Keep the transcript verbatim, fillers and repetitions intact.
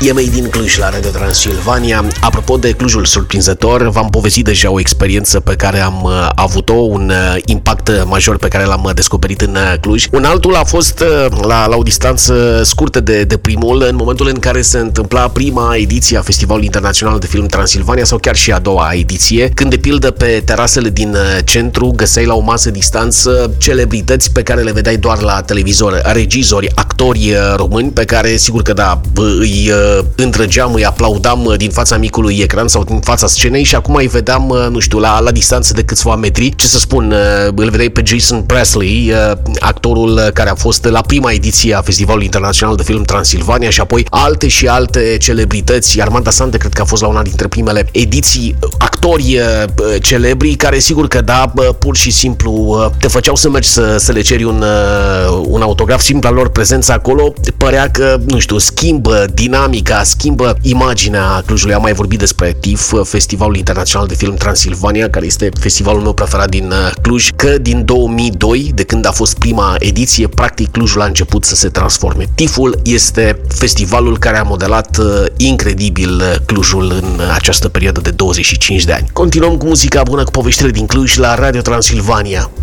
E Made in Cluj la Radio Transilvania. Apropo de Clujul surprinzător, v-am povestit deja o experiență pe care am uh, avut-o, un uh, impact major pe care l-am uh, descoperit în uh, Cluj. Un altul a fost uh, la, la o distanță scurtă de, de primul, în momentul în care se întâmpla prima ediție a Festivalului Internațional de Film Transilvania, sau chiar și a doua ediție, când de pildă pe terasele din uh, centru găseai la o masă distanță celebrități pe care le vedeai doar la televizor, regizori, actori uh, români pe care sigur că da, îi uh, îndrăgeam, îi aplaudam din fața micului ecran sau din fața scenei și acum îi vedeam, nu știu, la, la distanță de câțiva metri. Ce să spun, îl vedeai pe Jason Presley, actorul care a fost la prima ediție a Festivalului Internațional de Film Transilvania, și apoi alte și alte celebrități. Armanda Sante cred că a fost la una dintre primele ediții, actori celebri care sigur că da, pur și simplu te făceau să mergi să, să le ceri un, un autograf. Simpla lor prezență acolo părea că, nu știu, schimbă dinamica, schimbă imaginea Clujului. Am mai vorbit despre T I F, Festivalul Internațional de Film Transilvania, care este festivalul meu preferat din Cluj, că din două mii doi, de când a fost prima ediție, practic Clujul a început să se transforme. T I F-ul este festivalul care a modelat incredibil Clujul în această perioadă de douăzeci și cinci de ani. Continuăm cu muzica bună, cu poveștile din Cluj la Radio Transilvania.